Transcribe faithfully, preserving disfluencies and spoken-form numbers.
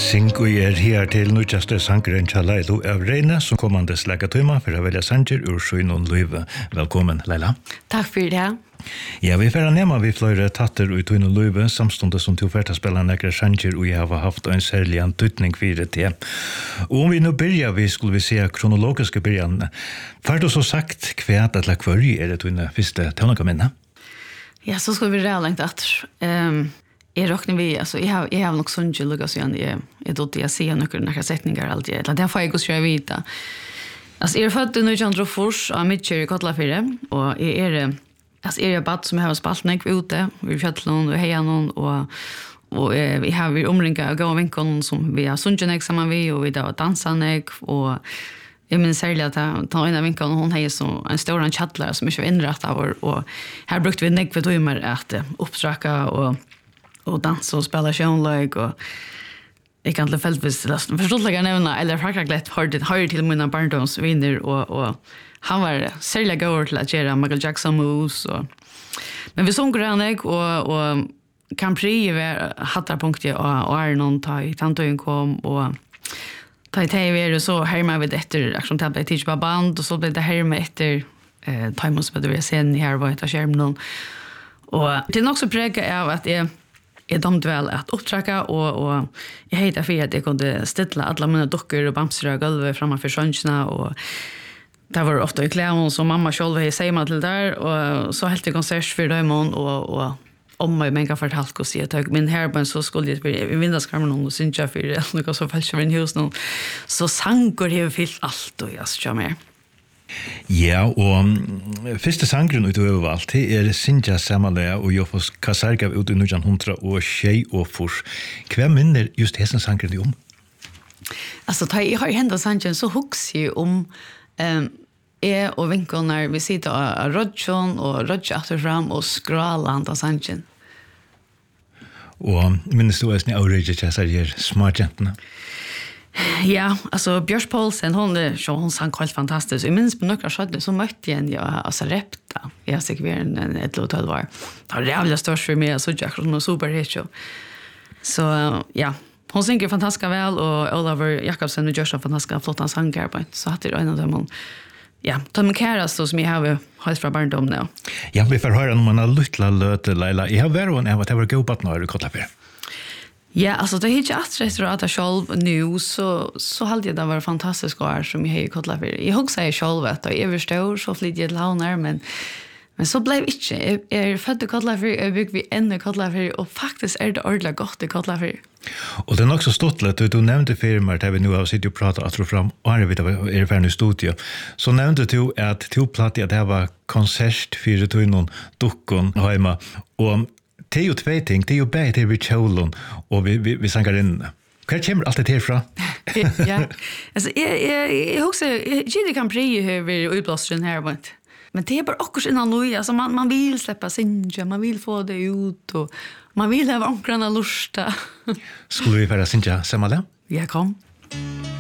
Synk og er her til nødjaste sankeren til Leila av Reine, som kommande slægga tøyma for å velge sanger ur Sjøen og Løyve. Velkommen, Leila. Takk for det. Ja, vi får nema vi flere tatter ut Sjøen og Løyve, samstundet som til færta spela nekre sanger, og jeg har haft en særlig antydning for det. Og om vi nå byrja, vi skulle vi se kronologiske byrjan. Før du så sagt, hva eller hva er det dine første tøvnaka minne? Ja, så skal vi reale lengt etter. Um, Jeg råkner vi, altså, jeg har, jeg har nok sånn ikke lukket sånn, jeg, jeg dotter, jeg sier noen noen setninger alltid, eller det får jeg også kjøre vite. Altså, jeg er født i nitton hundre og fire, og mitt kjører i Kotlafire, og jeg er, altså, jeg er bad som jeg har spalt nek ute, vi fjöttlån og heianon, og, og jeg har vi omringet og gå og vinkene som vi har sunnet nek sammen vi, og vi har danset nek, og jeg minns særlig at jeg tar en av vinkene, hun har så en stor kjattler som ikke var innrettet av, og her brukte vi nek for tøymer at oppstrake og og dansa og spela sjønløg og jeg kan til feltvis forstått jeg nevna eller faktisk lett har det har til mine barndomsvinner og og han var særlig god til at gjøre Michael Jackson moves og men vi sång grann jeg og og Campri var hatta punktet og er noen ta i tantoen kom og ta i T V så hemma vi etter action tab i teach band og så blev det hemma etter eh timers med det sen här var det skärm någon och det är också präga av att jag Jeg domte vel at opptrakka, og, og jeg heter for at jeg kunne stille alle mine dokker og bamser og gulvet fremme for sønnsene, og det var ofte i klæven, så mamma selv har sier meg til der, og så helt jeg konsert for dem, og, og om meg mange fortalt å si at jeg min herben, så skulle jeg i vindaskarmen noen og synge for det, noe så felt jeg i hus noen, så sanger har fyllt alt, og jeg skal mer. Ja, og første sangren ut over alt, det er Sinja Samalea og Jofos Kasargav ut i nitton hundre og tjei og fors. Hva minner just hessen sangren om? Altså, da jeg har hendet sangren, så hukser jeg om um, jeg og vinkene, vi sitter av Rodjon og Rodjo etterfram og skraland av sangren. Og minnes du også av Røyge Kjæsarjer, smartjentene? Ja, alltså Björn Paulsen hon är så hon sang helt fantastiskt. Jag minns på några skådespelare så mötte jag en ja alltså repta. Jag tycker vi är en ett eller två år. Det var jävla stort för mig så jag tror någon superhit. Så ja, hon synger fantastiskt väl och Oliver Jakobsen och Joshua fantastiskt flott sånger på. Så hade det en av dem. Ja, Tom Caras som jag har helt från barndom nu. Ja, vi får höra om man har lyssla löte Leila. Jag har varit en av att det var gå på när du Kotlafire. Ja, alltså det är inte att efter att jag själv nu så så hade jag det var fantastiskt år som jag har i Kotlafire. Jag också säger själv att jag är stor så flytt jag till Havnar men men så blev inte. Jag är född i Kotlafire, jag bygger vi ännu i Kotlafire och faktiskt är det ordentligt gott i Kotlafire. Och det är också stått lätt, du nämnde firmar där vi nu har sitt och pratat att tro fram och är vi är färdig i studio. Så nämnde du att du platt att det var konsert för att någon dockon hemma och det är ju två ting, det är ju bättre till vid kjolen och vi, vi, vi sankar in. Hva kommer allt det härifrån? Ja, alltså jag, jag, jag också, jag kan bry över utblåsten här. Men det är bara också innan nu, alltså man, man vill släppa sinja, man vill få det ut och man vill ha omkring lusta. Skulle vi färra sinja samma där? Ja, kom.